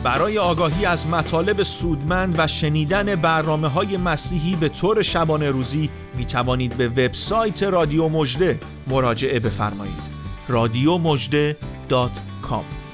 برای آگاهی از مطالب سودمند و شنیدن برنامه‌های مسیحی به طور شبانه روزی می توانید به وبسایت رادیو مژده مراجعه بفرمایید. radiomojde.com